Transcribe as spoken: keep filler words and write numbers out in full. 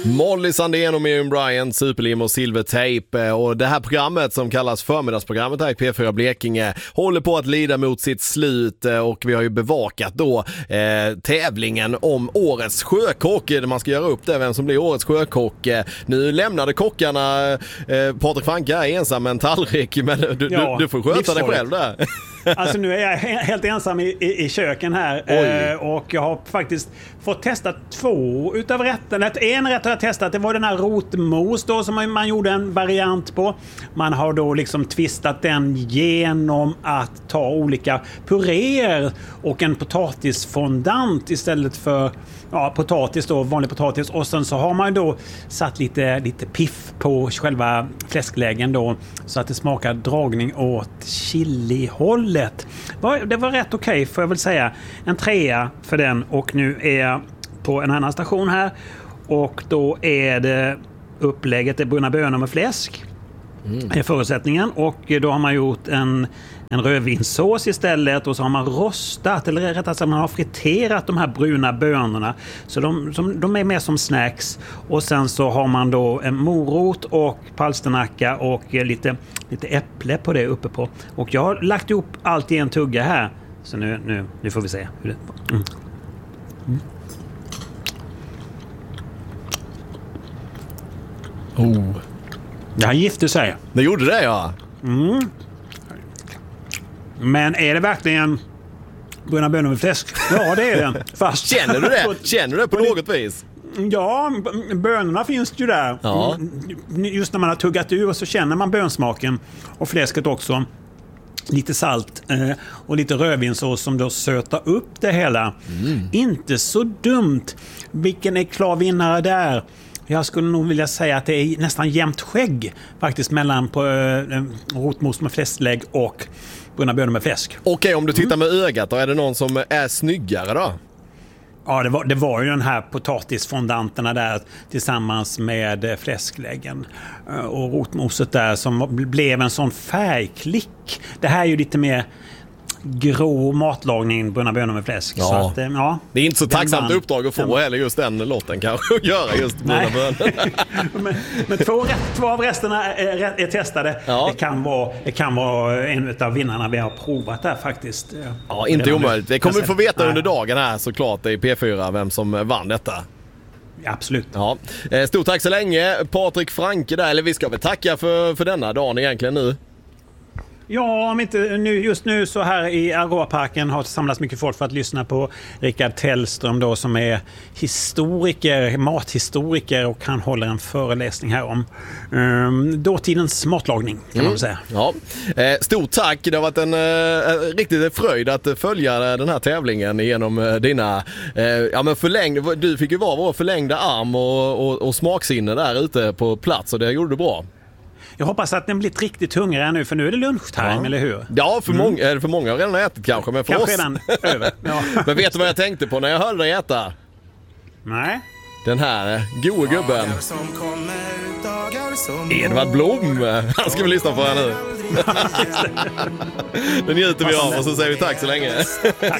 Molly Sandén och Miriam Bryant, Superlim och Silvertape. Och det här programmet som kallas förmiddagsprogrammet här i P fyra Blekinge håller på att lida mot sitt slut, och vi har ju bevakat då eh, tävlingen om årets sjökock, där man ska göra upp det, vem som blir årets sjökock. Nu lämnade kockarna eh, Patrik Franke är ensam med en tallrik, men du, ja, du, du får sköta dig själv där. Alltså nu är jag helt ensam i, i, i köken här, eh, och jag har faktiskt fått testa två utav rätten. En rätt har jag testat, det var den här rotmos då, som man, man gjorde en variant på. Man har då liksom twistat den genom att ta olika puréer och en potatisfondant istället för ja, potatis då, vanlig potatis, och sen så har man då satt lite, lite piff på själva fläskläggen då, så att det smakar dragning åt chilihållet. Det var rätt okej, okay, får jag väl säga. En trea för den, och nu är jag på en annan station här, och då är det upplägget, det är bruna bönor med fläsk. Mm. är förutsättningen, och då har man gjort en, en rödvinssås istället, och så har man rostat, eller rättare sagt man har friterat de här bruna bönorna, så de, som, de är med som snacks, och sen så har man då en morot och palsternacka och lite, lite äpple på det uppe på, och jag har lagt ihop allt i en tugga här, så nu, nu, nu får vi se hur det mm. Mm. Oh. Det här gifte sig. Det gjorde det, ja. Mm. Men är det verkligen bruna bönor med fläsk? Ja, det är den. Fast känner du det? Känner du det på något vis? Ja, bönorna finns ju där. Ja. Just när man har tuggat ur så känner man bönsmaken. Och fläsket också. Lite salt eh, och lite rödvinssås som då sötar upp det hela. Mm. Inte så dumt. Vilken är klar vinnare där? Jag skulle nog vilja säga att det är nästan jämnt skägg faktiskt mellan på äh, rotmos med fläsklägg och bruna bönor med fläsk. Okej, okay, om du tittar med ögat då, är det någon som är snyggare då? Ja, det var, det var ju den här potatisfondanterna där tillsammans med fläskläggen och rotmoset där som blev en sån färgklick. Det här är ju lite mer grå matlagning, bruna bönor med fläsk. Ja. Så att, ja, det är inte så tacksamt man, uppdrag att få den, heller just den lotten kanske att göra just bruna bönor. men men två, två av resterna är, är testade. Ja. Det, kan vara, det kan vara en av vinnarna vi har provat där faktiskt. Ja, inte omöjligt. Det kommer vi få veta under dagen här såklart i P fyra vem som vann detta. Absolut. Ja. Stort tack så länge Patrik Franke där, eller vi ska väl tacka för, för denna dagen egentligen nu. Ja, om inte nu, just nu så här i Aroaparken har samlats mycket folk för att lyssna på Rickard Tellström då, som är historiker, mathistoriker, och han håller en föreläsning här om um, dåtidens matlagning kan mm. man säga. Ja. Eh, stort tack, det har varit en eh, riktigt fröjd att följa den här tävlingen genom eh, dina eh, ja, men förlängd, du fick ju vara vår förlängda arm och, och, och smaksinne där ute på plats, och det gjorde du bra. Jag hoppas att den blir riktigt hungrig nu, för nu är det lunchtime, ja. Eller hur? Ja, för, mm. många, för många har redan ätit kanske, men för kanske oss... redan över. Ja. Men vet du vad jag tänkte på när jag hörde dig äta? Nej. Den här goa gubben. Edvard Blom. Han ska vi lyssna på här nu. Den njuter vi av, och så säger vi tack så länge. Tack.